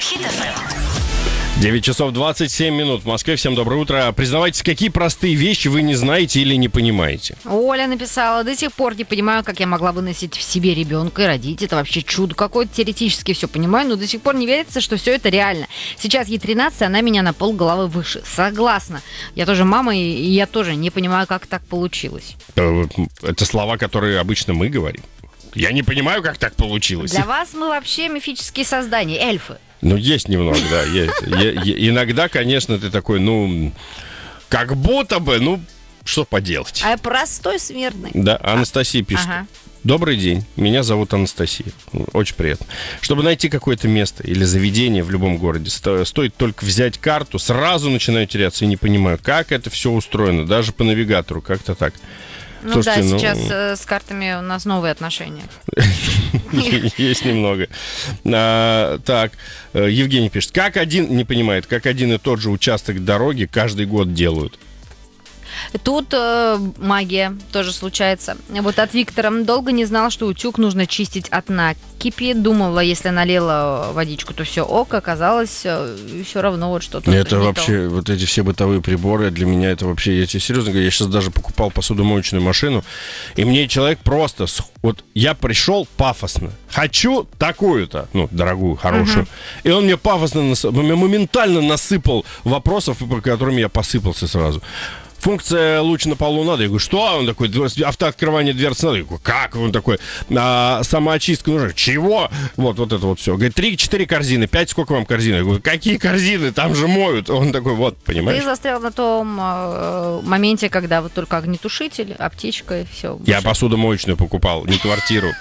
Хит FM. 9 часов 27 минут в Москве. Всем доброе утро. Признавайтесь, какие простые вещи вы не знаете или не понимаете? Оля написала: до сих пор не понимаю, как я могла выносить в себе ребенка и родить. Это вообще чудо какое-то. Теоретически все понимаю, но до сих пор не верится, что все это реально. Сейчас ей 13, она меня на полголовы выше. Согласна. Я тоже мама, и я тоже не понимаю, как так получилось. Это слова, которые обычно мы говорим. Я не понимаю, как так получилось. Для вас мы вообще мифические создания, эльфы. Ну, есть немного, да. Иногда, конечно, ты такой, как будто бы, что поделать. А я простой смертный. Да, Анастасия пишет. Ага. Добрый день, меня зовут Анастасия. Очень приятно. Чтобы найти какое-то место или заведение в любом городе, стоит только взять карту, сразу начинаю теряться и не понимаю, как это все устроено, даже по навигатору, как-то так. Слушайте, сейчас с картами у нас новые отношения. Есть немного. Так, Евгений пишет, не понимает, как один и тот же участок дороги каждый год делают. Тут магия тоже случается. Вот от Виктора: долго не знала, что утюг нужно чистить от накипи. Думала, если налила водичку, то все ок. Оказалось, все равно вот что-то. Это вообще, вот эти все бытовые приборы, для меня это вообще, я тебе серьезно говорю, я сейчас даже покупал посудомоечную машину, и мне человек просто, вот я пришел пафосно, хочу такую-то, дорогую, хорошую, и он мне пафосно, моментально насыпал вопросов, по которым я посыпался сразу. Функция луч на полу надо. Я говорю, что? Он такой, автооткрывание дверцы надо. Я говорю, как? Он такой, самоочистка нужна. Чего? Вот это вот все. Говорит, 3-4 корзины, 5, сколько вам корзин? Я говорю, какие корзины? Там же моют. Он такой, понимаешь? Ты застрял на том моменте, когда вот только огнетушитель, аптечка и все. Я посудомоечную покупал, не квартиру.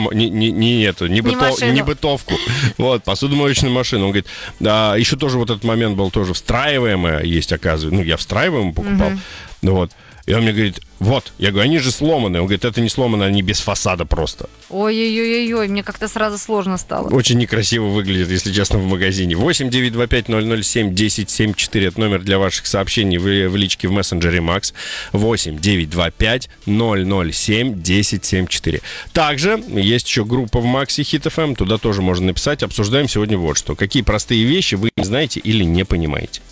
Не бытовку. Вот, посудомоечную машину. Он говорит, еще тоже вот этот момент был тоже встраиваемая есть, оказывается. Я встраиваемую покупал. Вот. И он мне говорит, я говорю, они же сломаны. Он говорит, это не сломано, они без фасада просто. Ой-ой-ой, мне как-то сразу сложно стало. Очень некрасиво выглядит, если честно, в магазине. 8-925-007-1074. Это номер для ваших сообщений в личке в мессенджере Макс. 8-925-007-1074. Также есть еще группа в Максе Хит FM. Туда тоже можно написать. Обсуждаем сегодня вот что. Какие простые вещи вы не знаете или не понимаете.